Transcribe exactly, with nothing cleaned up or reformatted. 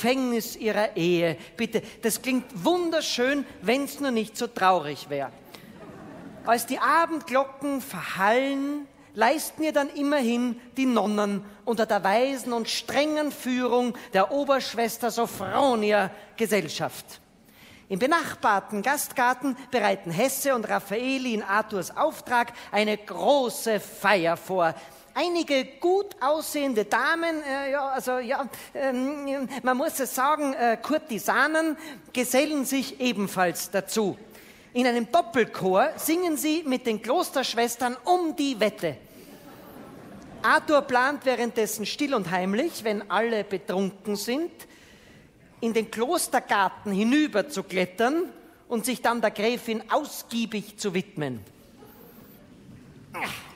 Gefängnis ihrer Ehe. Bitte, das klingt wunderschön, wenn es nur nicht so traurig wäre. Als die Abendglocken verhallen, leisten ihr dann immerhin die Nonnen unter der weisen und strengen Führung der Oberschwester Sophronia Gesellschaft. Im benachbarten Gastgarten bereiten Hesse und Raffaeli in Arthurs Auftrag eine große Feier vor. Einige gut aussehende Damen, äh, ja, also ja, ähm, man muss es sagen, äh, Kurtisanen, gesellen sich ebenfalls dazu. In einem Doppelchor singen sie mit den Klosterschwestern um die Wette. Arthur plant währenddessen still und heimlich, wenn alle betrunken sind, in den Klostergarten hinüber zu klettern und sich dann der Gräfin ausgiebig zu widmen.